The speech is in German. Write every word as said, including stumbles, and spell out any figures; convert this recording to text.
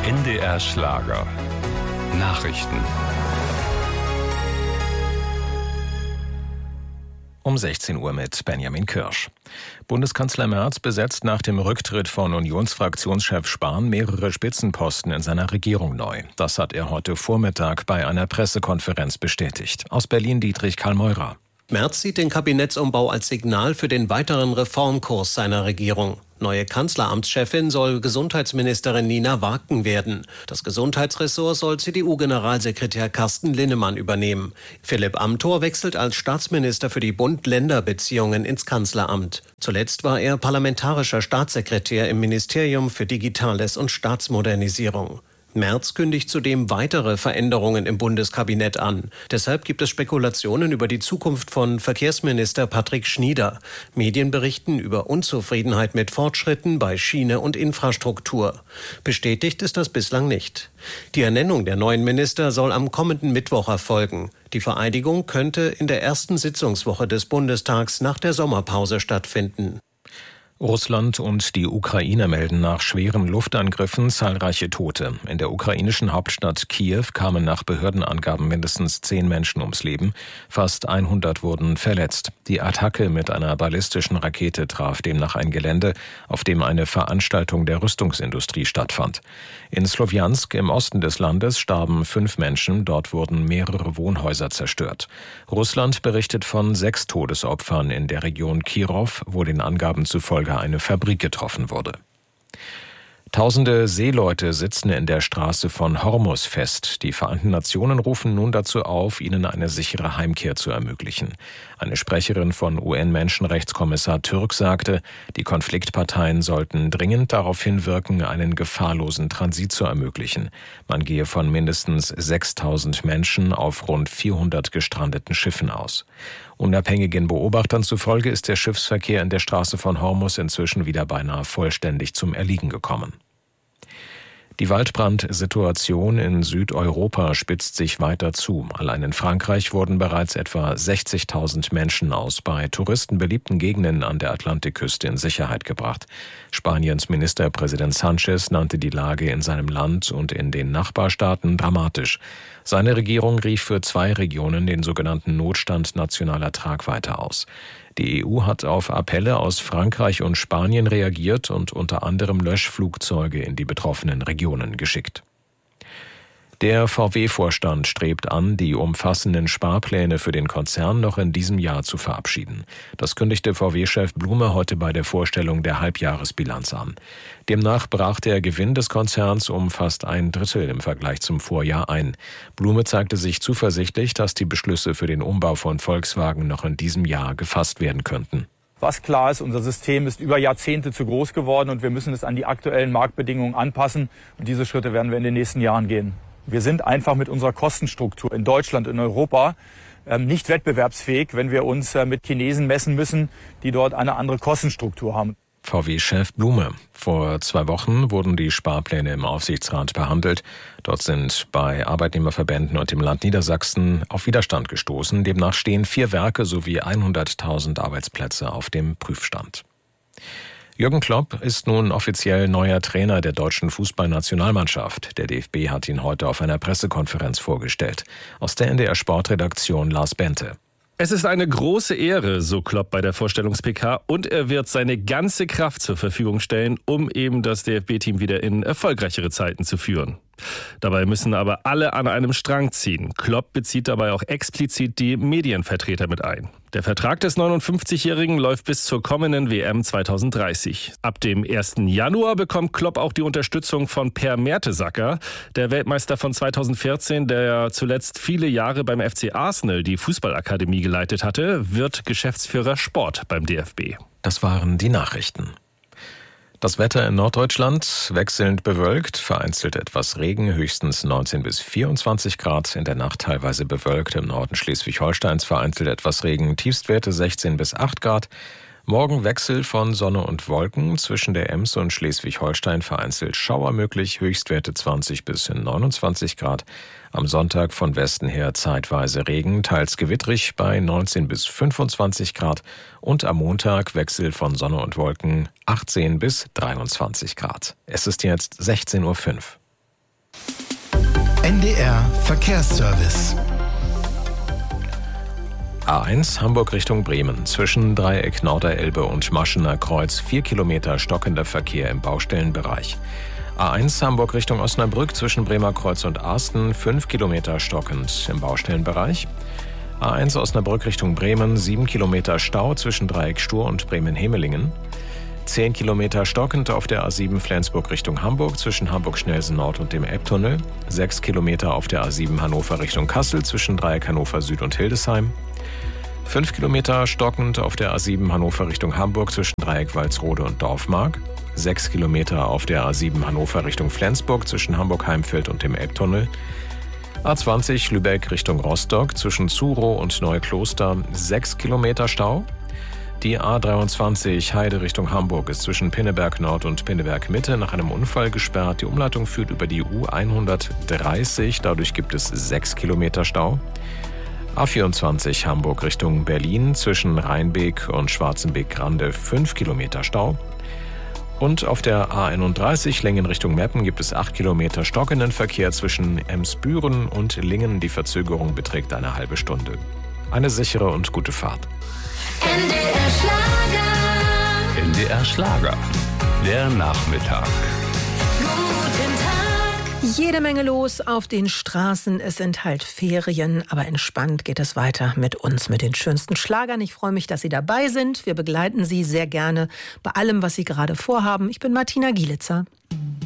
N D R Schlager. Nachrichten. Um sechzehn Uhr mit Benjamin Kirsch. Bundeskanzler Merz besetzt nach dem Rücktritt von Unionsfraktionschef Spahn mehrere Spitzenposten in seiner Regierung neu. Das hat er heute Vormittag bei einer Pressekonferenz bestätigt. Aus Berlin Dietrich Karl-Meurer. Merz sieht den Kabinettsumbau als Signal für den weiteren Reformkurs seiner Regierung. Neue Kanzleramtschefin soll Gesundheitsministerin Nina Wagner werden. Das Gesundheitsressort soll C D U-Generalsekretär Carsten Linnemann übernehmen. Philipp Amthor wechselt als Staatsminister für die Bund-Länder-Beziehungen ins Kanzleramt. Zuletzt war er parlamentarischer Staatssekretär im Ministerium für Digitales und Staatsmodernisierung. Merz kündigt zudem weitere Veränderungen im Bundeskabinett an. Deshalb gibt es Spekulationen über die Zukunft von Verkehrsminister Patrick Schnieder. Medien berichten über Unzufriedenheit mit Fortschritten bei Schiene und Infrastruktur. Bestätigt ist das bislang nicht. Die Ernennung der neuen Minister soll am kommenden Mittwoch erfolgen. Die Vereidigung könnte in der ersten Sitzungswoche des Bundestags nach der Sommerpause stattfinden. Russland und die Ukraine melden nach schweren Luftangriffen zahlreiche Tote. In der ukrainischen Hauptstadt Kiew kamen nach Behördenangaben mindestens zehn Menschen ums Leben. Fast hundert wurden verletzt. Die Attacke mit einer ballistischen Rakete traf demnach ein Gelände, auf dem eine Veranstaltung der Rüstungsindustrie stattfand. In Slowjansk im Osten des Landes starben fünf Menschen. Dort wurden mehrere Wohnhäuser zerstört. Russland berichtet von sechs Todesopfern in der Region Kirov, wo den Angaben zufolge eine Fabrik getroffen wurde. Tausende Seeleute sitzen in der Straße von Hormuz fest. Die Vereinten Nationen rufen nun dazu auf, ihnen eine sichere Heimkehr zu ermöglichen. Eine Sprecherin von U N-Menschenrechtskommissar Türk sagte, die Konfliktparteien sollten dringend darauf hinwirken, einen gefahrlosen Transit zu ermöglichen. Man gehe von mindestens sechstausend Menschen auf rund vierhundert gestrandeten Schiffen aus. Unabhängigen Beobachtern zufolge ist der Schiffsverkehr in der Straße von Hormuz inzwischen wieder beinahe vollständig zum Erliegen gekommen. Die Waldbrandsituation in Südeuropa spitzt sich weiter zu. Allein in Frankreich wurden bereits etwa sechzigtausend Menschen aus bei Touristen beliebten Gegenden an der Atlantikküste in Sicherheit gebracht. Spaniens Ministerpräsident Sánchez nannte die Lage in seinem Land und in den Nachbarstaaten dramatisch. Seine Regierung rief für zwei Regionen den sogenannten Notstand nationaler Tragweite aus. Die E U hat auf Appelle aus Frankreich und Spanien reagiert und unter anderem Löschflugzeuge in die betroffenen Regionen geschickt. Der V W-Vorstand strebt an, die umfassenden Sparpläne für den Konzern noch in diesem Jahr zu verabschieden. Das kündigte V W-Chef Blume heute bei der Vorstellung der Halbjahresbilanz an. Demnach brach der Gewinn des Konzerns um fast ein Drittel im Vergleich zum Vorjahr ein. Blume zeigte sich zuversichtlich, dass die Beschlüsse für den Umbau von Volkswagen noch in diesem Jahr gefasst werden könnten. Was klar ist, unser System ist über Jahrzehnte zu groß geworden und wir müssen es an die aktuellen Marktbedingungen anpassen. Und diese Schritte werden wir in den nächsten Jahren gehen. Wir sind einfach mit unserer Kostenstruktur in Deutschland, in Europa nicht wettbewerbsfähig, wenn wir uns mit Chinesen messen müssen, die dort eine andere Kostenstruktur haben. V W-Chef Blume. Vor zwei Wochen wurden die Sparpläne im Aufsichtsrat behandelt. Dort sind bei Arbeitnehmerverbänden und dem Land Niedersachsen auf Widerstand gestoßen. Demnach stehen vier Werke sowie hunderttausend Arbeitsplätze auf dem Prüfstand. Jürgen Klopp ist nun offiziell neuer Trainer der deutschen Fußballnationalmannschaft. Der D F B hat ihn heute auf einer Pressekonferenz vorgestellt. Aus der N D R Sportredaktion Lars Bente. Es ist eine große Ehre, so Klopp bei der Vorstellungs-P K, und er wird seine ganze Kraft zur Verfügung stellen, um eben das D F B-Team wieder in erfolgreichere Zeiten zu führen. Dabei müssen aber alle an einem Strang ziehen. Klopp bezieht dabei auch explizit die Medienvertreter mit ein. Der Vertrag des neunundfünfzigjährigen läuft bis zur kommenden W M zwanzig dreißig. Ab dem ersten Januar bekommt Klopp auch die Unterstützung von Per Mertesacker, der Weltmeister von zweitausendvierzehn, der zuletzt viele Jahre beim F C Arsenal die Fußballakademie geleitet hatte, wird Geschäftsführer Sport beim D F B. Das waren die Nachrichten. Das Wetter in Norddeutschland wechselnd bewölkt, vereinzelt etwas Regen, höchstens neunzehn bis vierundzwanzig Grad, in der Nacht teilweise bewölkt, im Norden Schleswig-Holsteins vereinzelt etwas Regen, Tiefstwerte sechzehn bis acht Grad. Morgen Wechsel von Sonne und Wolken, zwischen der Ems und Schleswig-Holstein vereinzelt Schauer möglich, Höchstwerte zwanzig bis neunundzwanzig Grad. Am Sonntag von Westen her zeitweise Regen, teils gewittrig bei neunzehn bis fünfundzwanzig Grad und am Montag Wechsel von Sonne und Wolken achtzehn bis dreiundzwanzig Grad. Es ist jetzt sechzehn Uhr fünf. N D R Verkehrsservice. A eins Hamburg Richtung Bremen. Zwischen Dreieck Norderelbe und Maschener Kreuz vier Kilometer stockender Verkehr im Baustellenbereich. A eins Hamburg Richtung Osnabrück zwischen Bremer Kreuz und Arsten fünf Kilometer stockend im Baustellenbereich. A eins Osnabrück Richtung Bremen sieben Kilometer Stau zwischen Dreieck Stur und Bremen-Hemelingen. zehn Kilometer stockend auf der A sieben Flensburg Richtung Hamburg zwischen Hamburg-Schnelsen Nord und dem Elbtunnel. sechs Kilometer auf der A sieben Hannover Richtung Kassel zwischen Dreieck Hannover Süd und Hildesheim. fünf Kilometer stockend auf der A sieben Hannover Richtung Hamburg zwischen Dreieck Walsrode und Dorfmark. sechs Kilometer auf der A sieben Hannover Richtung Flensburg zwischen Hamburg-Heimfeld und dem Elbtunnel. A zwanzig Lübeck Richtung Rostock zwischen Zurow und Neukloster sechs Kilometer Stau. Die A dreiundzwanzig Heide Richtung Hamburg ist zwischen Pinneberg Nord und Pinneberg Mitte nach einem Unfall gesperrt. Die Umleitung führt über die U hundertdreißig, dadurch gibt es sechs Kilometer Stau. A vierundzwanzig Hamburg Richtung Berlin zwischen Rheinbeek und Schwarzenbeek-Grande fünf Kilometer Stau. Und auf der A einunddreißig Lingen Richtung Meppen gibt es acht Kilometer stockenden Verkehr zwischen Emsbüren und Lingen. Die Verzögerung beträgt eine halbe Stunde. Eine sichere und gute Fahrt. N D R Schlager. N D R Schlager. Der Nachmittag. Guten Tag. Jede Menge los auf den Straßen. Es sind halt Ferien, aber entspannt geht es weiter mit uns, mit den schönsten Schlagern. Ich freue mich, dass Sie dabei sind. Wir begleiten Sie sehr gerne bei allem, was Sie gerade vorhaben. Ich bin Martina Gielitzer.